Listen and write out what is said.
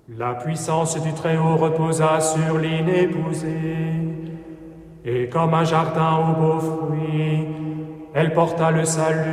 La puissance du Très-Haut reposa sur l'inépousée, et comme un jardin aux beaux fruits, elle porta le salut